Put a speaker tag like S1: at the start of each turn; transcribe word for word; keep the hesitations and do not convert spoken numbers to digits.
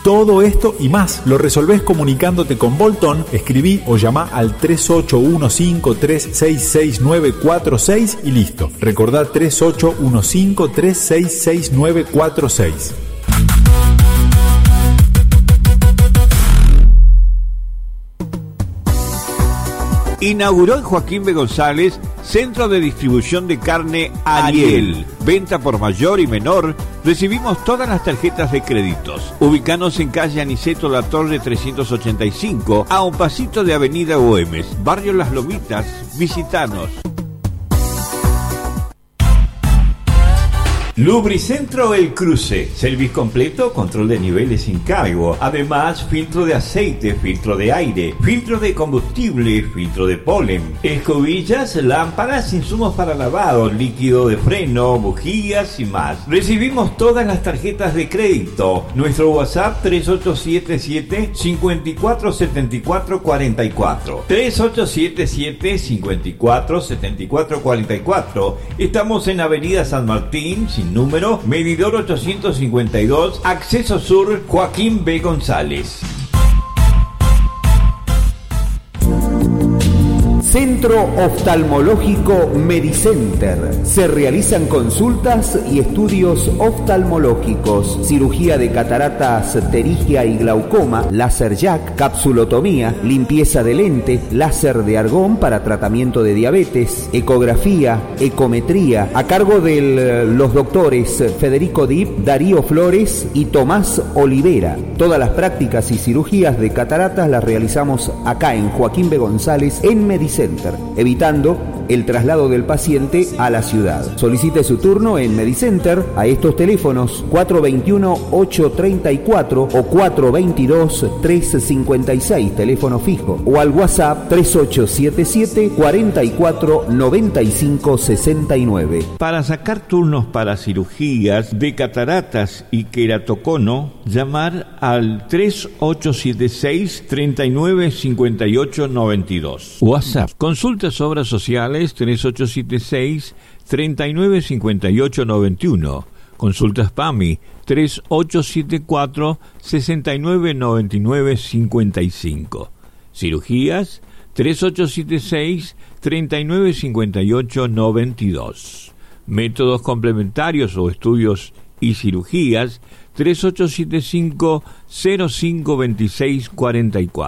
S1: Todo esto y más lo resolvés comunicándote con Bolton. Escribí o llamá al tres ocho uno cinco tres seis seis nueve cuatro seis y listo. Recordá tres ocho uno cinco tres seis seis nueve cuatro seis.
S2: Inauguró en Joaquín B. González Centro de Distribución de Carne Ariel. Venta por mayor y menor. Recibimos todas las tarjetas de créditos. Ubicanos en calle Aniceto La Torre trescientos ochenta y cinco, a un pasito de Avenida Güemes, Barrio Las Lomitas. Visitanos.
S3: Lubricentro El Cruce, servicio completo, control de niveles sin cargo, además filtro de aceite, filtro de aire, filtro de combustible, filtro de polen, escobillas, lámparas, insumos para lavado, líquido de freno, bujías y más. Recibimos todas las tarjetas de crédito. Nuestro WhatsApp tres ocho siete siete cinco cuatro siete cuatro cuatro cuatro, tres ocho siete siete cinco cuatro siete cuatro cuatro cuatro. Estamos en Avenida San Martín, sin número, medidor ochocientos cincuenta y dos, acceso sur, Joaquín B. González.
S4: Centro Oftalmológico Medicenter. Se realizan consultas y estudios oftalmológicos, cirugía de cataratas, pterigia y glaucoma, láser jack, capsulotomía, limpieza de lente, láser de argón para tratamiento de diabetes, ecografía, ecometría, a cargo de los doctores Federico Dip, Darío Flores y Tomás Olivera. Todas las prácticas y cirugías de cataratas las realizamos acá en Joaquín B. González en Medicenter, evitando el traslado del paciente a la ciudad. Solicite su turno en Medicenter a estos teléfonos cuatro dos uno ocho tres cuatro o cuatro dos dos tres cinco seis, teléfono fijo, o al WhatsApp tres ocho siete siete cuatro cuatro nueve cinco seis nueve.
S2: Para sacar turnos para cirugías de cataratas y queratocono, llamar al tres ocho siete seis tres nueve cinco ocho nueve dos. WhatsApp. Consultas obras sociales tres ocho siete seis tres nueve cinco ocho nueve uno. Consultas PAMI tres ocho siete cuatro seis nueve nueve nueve cinco cinco. Cirugías tres ocho siete seis tres nueve cinco ocho nueve dos. Métodos complementarios o estudios y cirugías tres ocho siete cinco cero cinco dos seis cuatro cuatro.